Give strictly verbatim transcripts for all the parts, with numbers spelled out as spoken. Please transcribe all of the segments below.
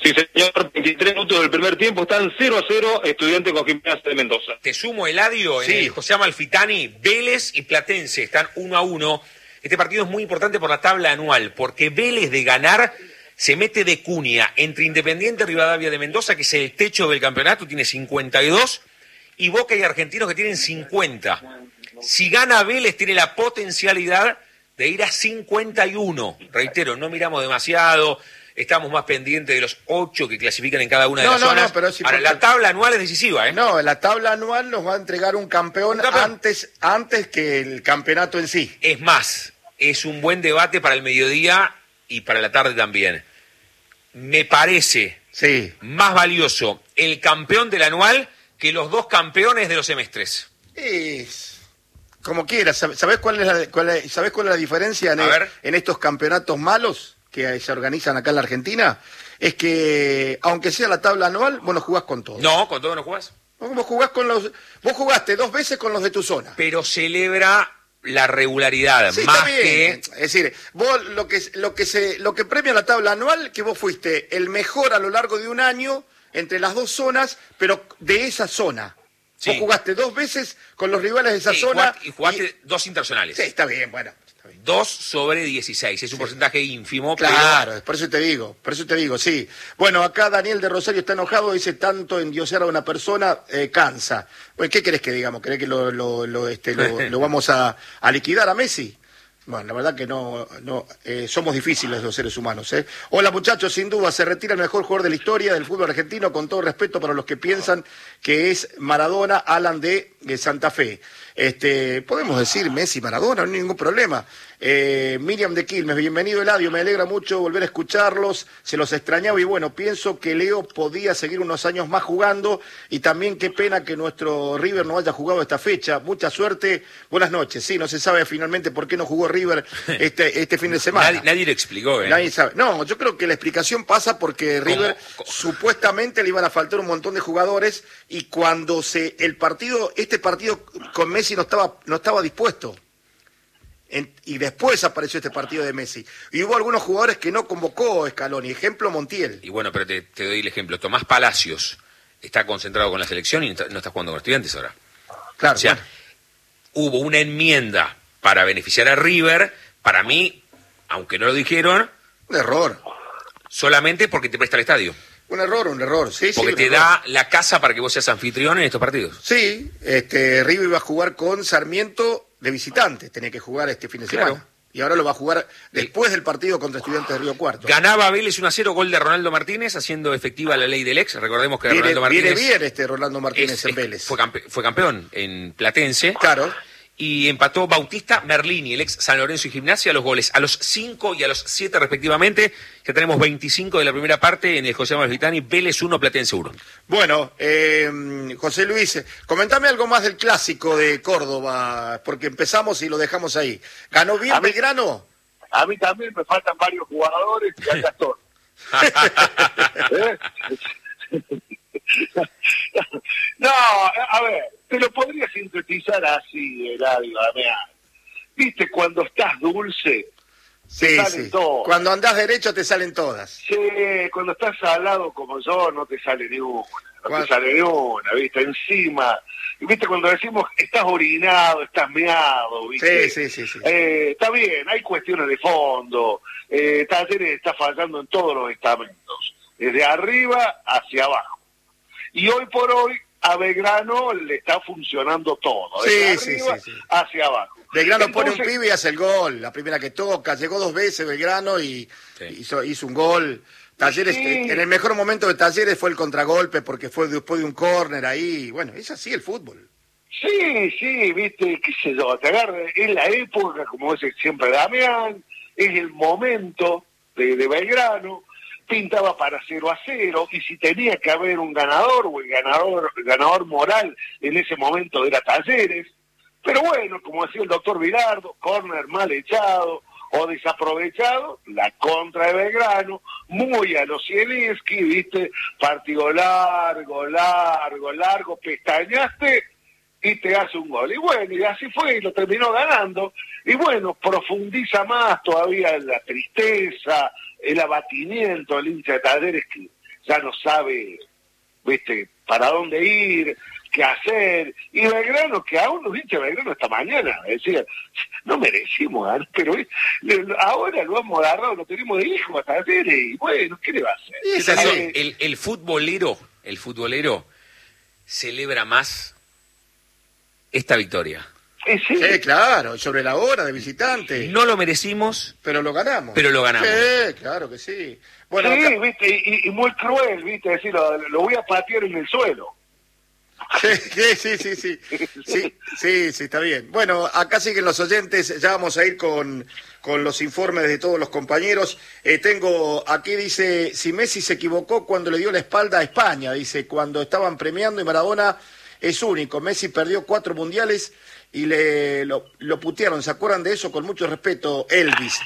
Sí, señor, veintitrés minutos del primer tiempo, están cero a cero Estudiantes con Gimnasia de Mendoza. Te sumo, Eladio, sí. en el José Amalfitani, Vélez y Platense están uno a uno. Este partido es muy importante por la tabla anual, porque Vélez de ganar se mete de cuña entre Independiente Rivadavia de Mendoza, que es el techo del campeonato, tiene cincuenta y dos, y Boca y Argentinos que tienen cincuenta. Si gana Vélez tiene la potencialidad de ir a cincuenta y uno. Reitero, no miramos demasiado, estamos más pendientes de los ocho que clasifican en cada una de no, las no, zonas. No, pero sí, Ahora, la tabla anual es decisiva, ¿eh? No, la tabla anual nos va a entregar un campeón, un campeón. Antes, antes que el campeonato en sí. Es más, es un buen debate para el mediodía y para la tarde también. Me parece sí. más valioso el campeón del anual que los dos campeones de los semestres. Es... Como quieras, ¿sabés cuál es la, cuál es, ¿sabés cuál es la diferencia en, el, en estos campeonatos malos que se organizan acá en la Argentina? Es que, aunque sea la tabla anual, vos no jugás con todos. No, con todos no jugás. Vos jugás con los, vos jugaste dos veces con los de tu zona. Pero celebra la regularidad, sí, más está bien. que... Es decir, vos lo que, lo que se, lo que premia la tabla anual, que vos fuiste el mejor a lo largo de un año entre las dos zonas, pero de esa zona. Sí. Vos jugaste dos veces con los rivales de esa sí, zona. Y jugaste y... dos internacionales. Sí, está bien, bueno. Está bien. Dos sobre dieciséis, es un sí. porcentaje ínfimo. Claro, pero... por eso te digo, por eso te digo, sí. Bueno, acá Daniel de Rosario está enojado, dice tanto endiosar a una persona eh, cansa. Bueno, ¿qué querés que digamos? ¿Querés que lo, lo, lo, este, lo, lo vamos a, a liquidar a Messi? Bueno, la verdad que no, no eh, somos difíciles los seres humanos. ¿eh? Hola muchachos, sin duda se retira el mejor jugador de la historia del fútbol argentino, con todo respeto para los que piensan que es Maradona, Alan de, de Santa Fe. Este, podemos decir Messi, Maradona, no hay ningún problema. Eh, Miriam de Quilmes, bienvenido Eladio, me alegra mucho volver a escucharlos, se los extrañaba y bueno, pienso que Leo podía seguir unos años más jugando y también qué pena que nuestro River no haya jugado esta fecha, mucha suerte, buenas noches. Sí, no se sabe finalmente por qué no jugó River este, este fin de semana. Nadie, nadie lo explicó, ¿eh? Nadie sabe. No, yo creo que la explicación pasa porque River ¿Cómo? ¿Cómo? supuestamente le iban a faltar un montón de jugadores y cuando se el partido, este partido con Messi no estaba, no estaba dispuesto. En, y después apareció este partido de Messi. Y hubo algunos jugadores que no convocó Scaloni, ejemplo Montiel. Y bueno, pero te, te doy el ejemplo. Tomás Palacios está concentrado con la selección y no está, no está jugando con Estudiantes ahora. Claro. O sea, bueno. hubo una enmienda para beneficiar a River, para mí, aunque no lo dijeron... Un error. Solamente porque te presta el estadio. Un error, un error, sí, Porque sí, te error. da la casa para que vos seas anfitrión en estos partidos. Sí, este, River iba a jugar con Sarmiento de visitante, tenía que jugar este fin de semana. Claro. Y ahora lo va a jugar después del partido contra Estudiantes de Río Cuarto. Ganaba Vélez uno a cero, gol de Ronaldo Martínez, haciendo efectiva la ley del ex. Recordemos que viene, Ronaldo Martínez... Viene bien este Rolando Martínez es, en es, Vélez. Fue, campe, fue campeón en Platense. Claro. Y empató Bautista Merlini, el ex San Lorenzo y Gimnasia, los goles a los cinco y a los siete respectivamente. Ya tenemos veinticinco de la primera parte en el José Amalfitani, Vélez uno, Platense uno. Bueno, eh, José Luis, comentame algo más del clásico de Córdoba, porque empezamos y lo dejamos ahí. ¿Ganó bien a mí, Belgrano? A mí también me faltan varios jugadores y acá estoy. ¿Eh? No, a ver, te lo podría sintetizar así, Eladio, Damián. Viste, cuando estás dulce, sí, te salen sí. todas. Cuando andás derecho te salen todas. Sí, cuando estás salado como yo, no te sale ni una. No ¿Cuál? te sale ni una, ¿viste? Encima. Y viste, cuando decimos estás orinado, estás meado, ¿viste? Sí, sí, sí. sí. Eh, está bien, hay cuestiones de fondo. Eh, Talleres está fallando en todos los estamentos. Desde arriba hacia abajo. Y hoy por hoy a Belgrano le está funcionando todo, desde sí, arriba sí, sí, sí. hacia abajo. Belgrano Entonces, pone un pibe y hace el gol, la primera que toca, llegó dos veces Belgrano y sí. hizo, hizo un gol. Talleres, sí. en el mejor momento de Talleres fue el contragolpe porque fue después de un córner ahí, bueno, es así el fútbol. Sí, sí, viste, qué sé yo, te agarra, es la época, como dice siempre Damián, es el momento de, de Belgrano, pintaba para cero a cero, y si tenía que haber un ganador, o el ganador, el ganador moral en ese momento era Talleres, pero bueno, como decía el doctor Vilardo, córner mal echado o desaprovechado, la contra de Belgrano, muy a los Zielinski, viste, partido largo, largo, largo, pestañaste, y te hace un gol. Y bueno, y así fue, y lo terminó ganando. Y bueno, profundiza más todavía la tristeza, el abatimiento del hincha de Talleres, que ya no sabe, viste, para dónde ir, qué hacer, y Belgrano, que aún nos dice Belgrano esta mañana, decía, no merecimos ganar, pero ahora lo hemos agarrado, lo tenemos de hijo a Talleres, y bueno, ¿qué le va a hacer? Es así, el, el futbolero, el futbolero celebra más esta victoria. Sí, sí. Sí, claro, sobre la hora de visitante. No lo merecimos, pero lo ganamos. Pero lo ganamos. Sí, claro que sí. Bueno, sí, acá... viste, y, y muy cruel, viste, decir, lo, lo voy a patear en el suelo. Sí, sí, sí, sí, sí, sí, sí, está bien. Bueno, acá siguen los oyentes, ya vamos a ir con, con los informes de todos los compañeros. Eh, tengo, aquí dice, si Messi se equivocó cuando le dio la espalda a España, dice, cuando estaban premiando y Maradona es único. Messi perdió cuatro mundiales y le lo, lo putearon, ¿se acuerdan de eso? Con mucho respeto, Elvis.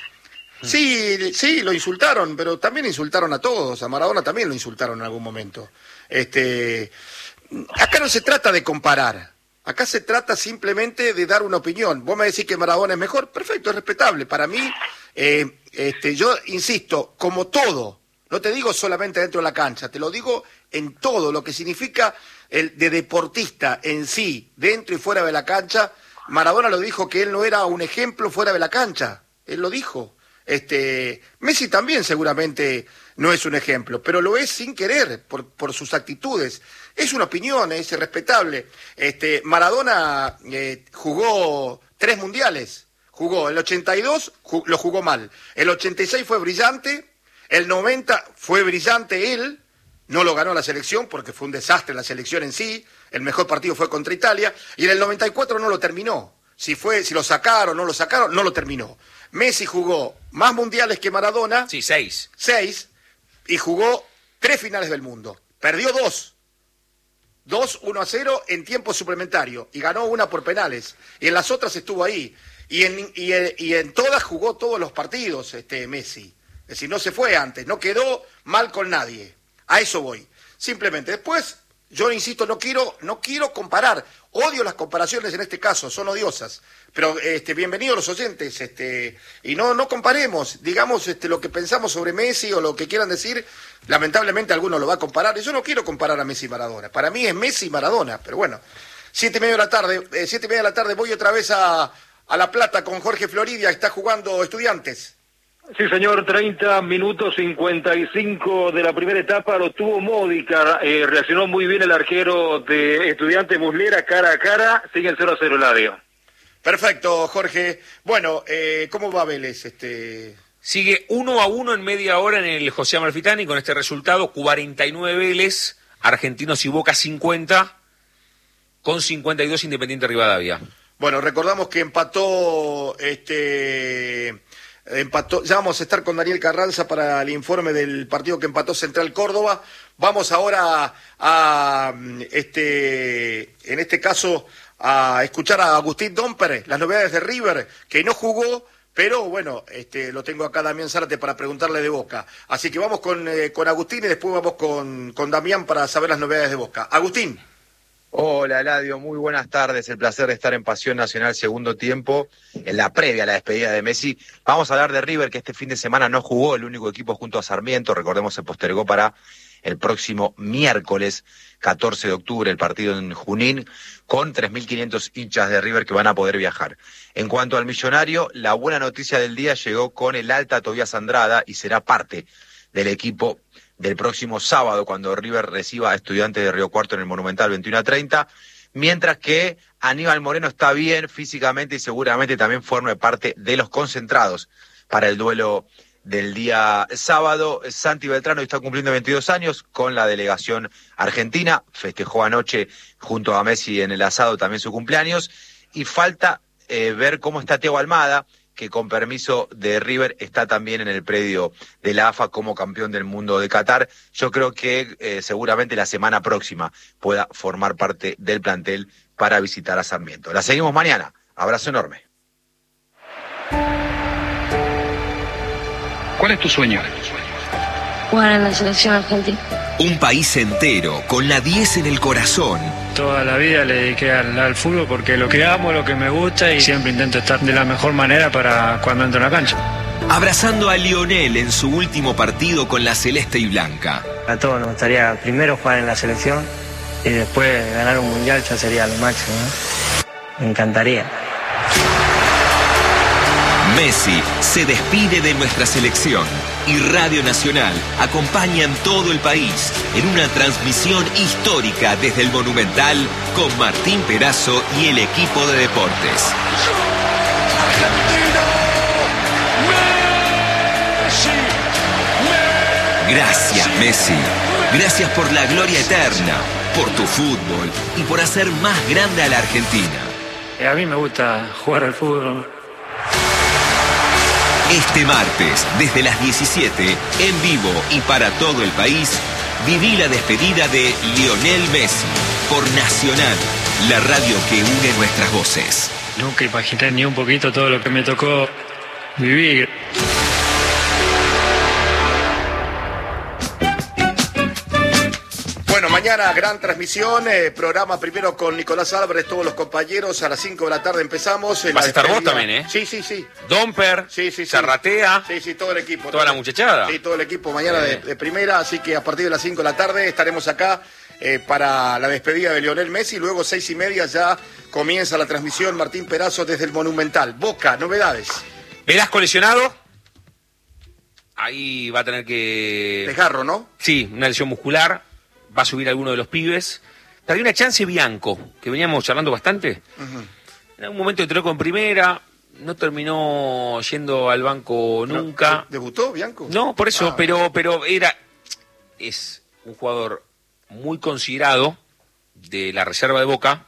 Sí, sí, lo insultaron, pero también insultaron a todos, a Maradona también lo insultaron en algún momento. Este... Acá no se trata de comparar, acá se trata simplemente de dar una opinión. Vos me decís que Maradona es mejor, perfecto, es respetable. Para mí, eh, este, yo insisto, como todo, no te digo solamente dentro de la cancha, te lo digo en todo, lo que significa el de deportista en sí, dentro y fuera de la cancha. Maradona lo dijo que él no era un ejemplo fuera de la cancha, él lo dijo. Este, Messi también seguramente no es un ejemplo, pero lo es sin querer, por, por sus actitudes. Es una opinión, es respetable. Este, Maradona eh, jugó tres mundiales, jugó el ochenta y dos, ju- lo jugó mal, el ochenta y seis fue brillante, el noventa fue brillante él, no lo ganó la selección porque fue un desastre la selección en sí, el mejor partido fue contra Italia, y en el noventa y cuatro no lo terminó. Si fue, si lo sacaron, no lo sacaron, no lo terminó. Messi jugó más mundiales que Maradona. Sí, seis. Seis, y jugó tres finales del mundo. Perdió dos. Dos, uno a cero en tiempo suplementario. Y ganó una por penales. Y en las otras estuvo ahí. Y en, y en, y en todas jugó todos los partidos, este Messi. Es decir, no se fue antes, no quedó mal con nadie. A eso voy. Simplemente. Después, yo insisto, no quiero, no quiero comparar. Odio las comparaciones en este caso, son odiosas. Pero este, bienvenidos los oyentes, este, y no, no comparemos, digamos este, lo que pensamos sobre Messi o lo que quieran decir, lamentablemente alguno lo va a comparar, y yo no quiero comparar a Messi y Maradona, para mí es Messi y Maradona, pero bueno, siete y media de la tarde, eh, siete y media de la tarde voy otra vez a, a La Plata con Jorge Floridia, está jugando Estudiantes. Sí, señor, treinta minutos cincuenta y cinco de la primera etapa, lo tuvo Módica, eh, reaccionó muy bien el arquero de Estudiantes Muslera, cara a cara, sigue el cero a cero Eladio. Perfecto, Jorge. Bueno, eh, ¿cómo va Vélez? Este... Sigue uno a uno en media hora en el José Amalfitani, con este resultado, cuarenta y nueve Vélez, Argentinos y Boca cincuenta, con cincuenta y dos Independiente Rivadavia. Bueno, recordamos que empató, este, empató, ya vamos a estar con Daniel Carranza para el informe del partido que empató Central Córdoba. Vamos ahora a, este, en este caso, a escuchar a Agustín Domper, las novedades de River, que no jugó, pero bueno, este, lo tengo acá Damián Zárate para preguntarle de Boca. Así que vamos con, eh, con Agustín y después vamos con, con Damián para saber las novedades de Boca. Agustín. Hola, Eladio, muy buenas tardes. El placer de estar en Pasión Nacional segundo tiempo, en la previa a la despedida de Messi. Vamos a hablar de River, que este fin de semana no jugó, el único equipo junto a Sarmiento, recordemos se postergó para el próximo miércoles catorce de octubre, el partido en Junín, con tres mil quinientos hinchas de River que van a poder viajar. En cuanto al millonario, la buena noticia del día llegó con el alta Tobías Andrada y será parte del equipo del próximo sábado, cuando River reciba a Estudiantes de Río Cuarto en el Monumental veintiuno a treinta, mientras que Aníbal Moreno está bien físicamente y seguramente también forme parte de los concentrados para el duelo del día sábado. Santi Beltrano está cumpliendo veintidós años con la delegación argentina, festejó anoche junto a Messi en el asado también su cumpleaños, y falta eh, ver cómo está Teo Almada, que con permiso de River está también en el predio de la A F A como campeón del mundo de Qatar. Yo creo que eh, seguramente la semana próxima pueda formar parte del plantel para visitar a Sarmiento. La seguimos mañana. Abrazo enorme. ¿Cuál es tu sueño? Jugar en la selección argentina. Un país entero, con la diez en el corazón. Toda la vida le dediqué al, al fútbol porque lo que amo, lo que me gusta, y siempre intento estar de la mejor manera para cuando entro en la cancha. Abrazando a Lionel en su último partido con la celeste y blanca. A todos nos gustaría primero jugar en la selección y después ganar un mundial ya sería lo máximo, ¿no? Me encantaría. Messi se despide de nuestra selección y Radio Nacional acompaña en todo el país en una transmisión histórica desde el Monumental con Martín Perazo y el equipo de deportes. Gracias, Messi. Gracias por la gloria eterna, por tu fútbol y por hacer más grande a la Argentina. A mí me gusta jugar al fútbol. Este martes, desde las diecisiete, en vivo y para todo el país, viví la despedida de Lionel Messi por Nacional, la radio que une nuestras voces. Nunca imaginé ni un poquito todo lo que me tocó vivir. Bueno, mañana gran transmisión, eh, programa primero con Nicolás Álvarez, todos los compañeros, a las cinco de la tarde empezamos. Vas a estar vos también, ¿eh? Sí, sí, sí. Domper, sí, sí, sí. Zarratea. Sí, sí, todo el equipo. Toda la muchachada. Sí, todo el equipo mañana de, de primera, así que a partir de las cinco de la tarde estaremos acá eh, para la despedida de Lionel Messi, luego seis y media ya comienza la transmisión Martín Perazo desde el Monumental. Boca, novedades. Velasco lesionado. Ahí va a tener que... Desgarro, ¿no? Sí, una lesión muscular. Va a subir alguno de los pibes. Perdió una chance Bianco, que veníamos charlando bastante. Uh-huh. En algún momento entró con primera, no terminó yendo al banco nunca. ¿Debutó Bianco? No, por eso, ah, pero, pero era... Es un jugador muy considerado de la reserva de Boca,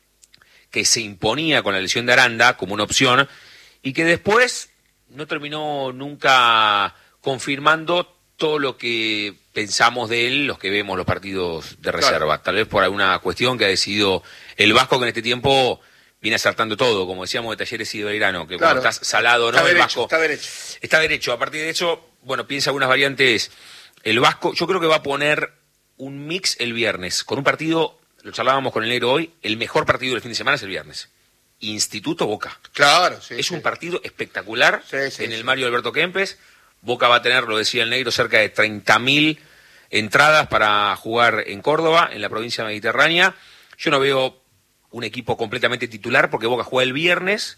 que se imponía con la lesión de Aranda como una opción, y que después no terminó nunca confirmando todo lo que pensamos de él, los que vemos los partidos de reserva. Claro. Tal vez por alguna cuestión que ha decidido el Vasco, que en este tiempo viene acertando todo, como decíamos de Talleres y de Belgrano, que claro. Cuando estás salado, ¿no? Está el derecho, Vasco está derecho. Está derecho. A partir de eso, bueno, piensa algunas variantes. El Vasco, yo creo que va a poner un mix el viernes, con un partido, lo charlábamos con el negro hoy, el mejor partido del fin de semana es el viernes. Instituto Boca. Claro, sí. Es sí. un partido espectacular sí, sí, en el sí. Mario Alberto Kempes. Boca va a tener, lo decía el negro, cerca de treinta mil entradas para jugar en Córdoba, en la provincia mediterránea. Yo no veo un equipo completamente titular porque Boca juega el viernes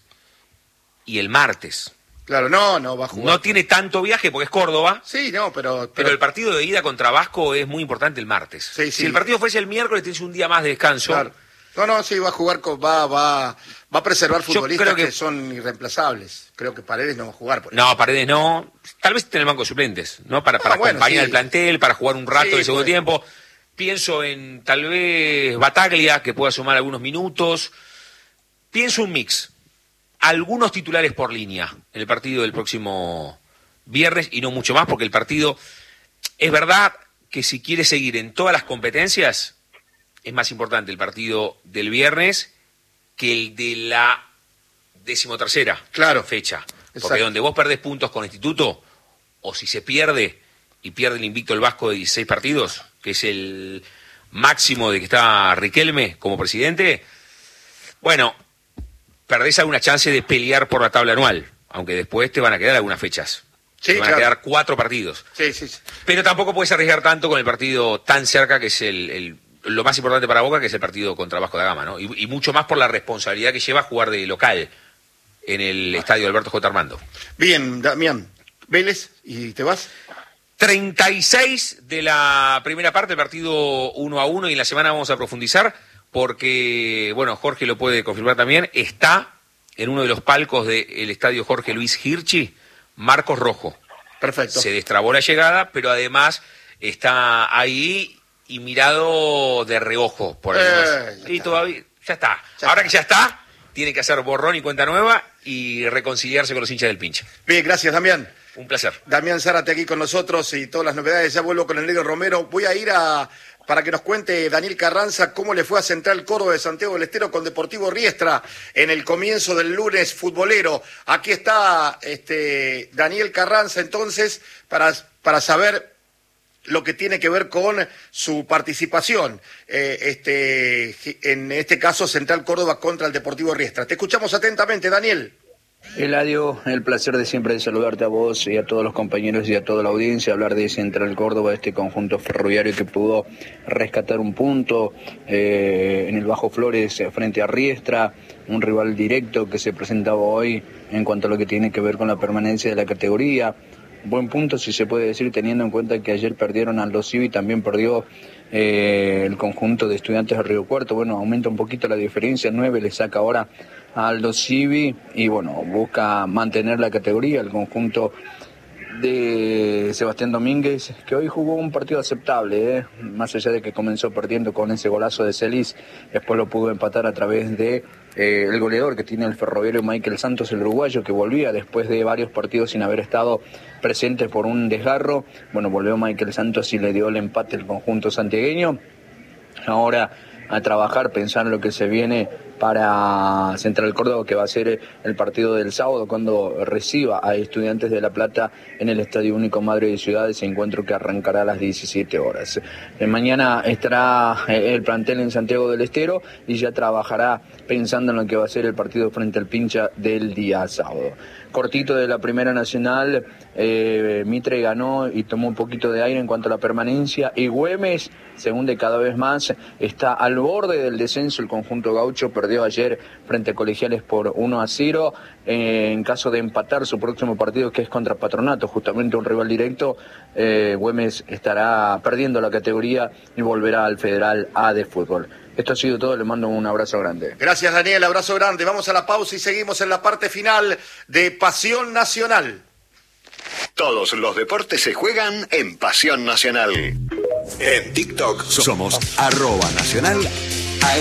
y el martes. Claro, no, no va a jugar. No tiene tanto viaje porque es Córdoba. Sí, no, pero... Pero, pero el partido de ida contra Vasco es muy importante el martes. Sí, sí. Si el partido fuese el miércoles, tienes un día más de descanso. Claro. No, no, sí, va a jugar, con, va, va, va a preservar futbolistas creo que... que son irreemplazables. Creo que Paredes no va a jugar. Por no, Paredes no. Tal vez en el banco de suplentes, ¿no? Para, para ah, bueno, acompañar sí. al plantel, para jugar un rato sí, de segundo pues. tiempo. Pienso en tal vez Bataglia, que pueda sumar algunos minutos. Pienso un mix. Algunos titulares por línea en el partido del próximo viernes y no mucho más, porque el partido... Es verdad que si quiere seguir en todas las competencias... Es más importante el partido del viernes que el de la decimotercera claro. fecha. Porque Exacto. donde vos perdés puntos con Instituto, o si se pierde y pierde el invicto el Vasco de dieciséis partidos, que es el máximo de que está Riquelme como presidente, bueno, perdés alguna chance de pelear por la tabla anual, aunque después te van a quedar algunas fechas. Sí, te van claro. a quedar cuatro partidos. Sí, sí, sí. Pero tampoco puedes arriesgar tanto con el partido tan cerca que es el... el lo más importante para Boca, que es el partido contra Vasco da Gama, ¿no? Y, y mucho más por la responsabilidad que lleva jugar de local en el estadio Alberto J. Armando. Bien, Damián. Vélez, ¿y te vas? treinta y seis de la primera parte, el partido uno a uno, y en la semana vamos a profundizar, porque, bueno, Jorge lo puede confirmar también, está en uno de los palcos del estadio Jorge Luis Hirschi, Marcos Rojo. Perfecto. Se destrabó la llegada, pero además está ahí... y mirado de reojo por el eh, y todavía ya está. Ya Ahora está. que ya está, tiene que hacer borrón y cuenta nueva y reconciliarse con los hinchas del pinche. Bien, gracias, Damián. Un placer. Damián Zárate aquí con nosotros y todas las novedades. Ya vuelvo con el negro Romero. Voy a ir a para que nos cuente Daniel Carranza cómo le fue a Central Córdoba de Santiago del Estero con Deportivo Riestra en el comienzo del lunes futbolero. Aquí está este Daniel Carranza entonces para, para saber lo que tiene que ver con su participación, eh, este, en este caso Central Córdoba contra el Deportivo Riestra. Te escuchamos atentamente, Daniel. Eladio, el placer de siempre de saludarte a vos y a todos los compañeros y a toda la audiencia, hablar de Central Córdoba, este conjunto ferroviario que pudo rescatar un punto eh, en el Bajo Flores frente a Riestra, un rival directo que se presentaba hoy en cuanto a lo que tiene que ver con la permanencia de la categoría. Buen punto, si se puede decir, teniendo en cuenta que ayer perdieron Aldo Civi, también perdió eh, el conjunto de Estudiantes de Río Cuarto. Bueno, aumenta un poquito la diferencia, nueve le saca ahora a Aldo Civi y bueno, busca mantener la categoría, el conjunto de Sebastián Domínguez, que hoy jugó un partido aceptable, ¿eh? Más allá de que comenzó perdiendo con ese golazo de Celis, después lo pudo empatar a través de eh, el goleador que tiene el ferroviario Michael Santos, el uruguayo, que volvía después de varios partidos sin haber estado presente por un desgarro. Bueno, volvió Michael Santos y le dio el empate al conjunto santiagueño. Ahora a trabajar, pensar en lo que se viene para Central Córdoba, que va a ser el partido del sábado cuando reciba a Estudiantes de La Plata en el Estadio Único Madre de Ciudades, encuentro que arrancará a las diecisiete horas. Eh, mañana estará el plantel en Santiago del Estero y ya trabajará pensando en lo que va a ser el partido frente al Pincha del día sábado. Cortito de la Primera Nacional, eh, Mitre ganó y tomó un poquito de aire en cuanto a la permanencia, y Güemes se hunde cada vez más, está al borde del descenso. El conjunto gaucho perdió ayer frente a Colegiales por uno a cero, eh, en caso de empatar su próximo partido, que es contra Patronato, justamente un rival directo, eh, Güemes estará perdiendo la categoría y volverá al Federal A de fútbol. Esto ha sido todo, le mando un abrazo grande. Gracias, Daniel, abrazo grande. Vamos a la pausa y seguimos en la parte final de Pasión Nacional. Todos los deportes se juegan en Pasión Nacional. En TikTok somos arroba nacional